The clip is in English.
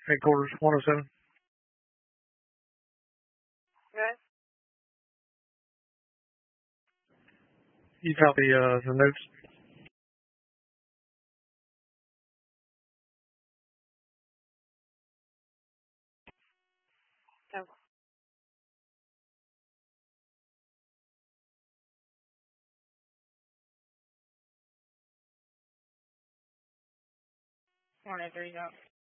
Headquarters 107. Okay. You copy the notes? So, 103 out.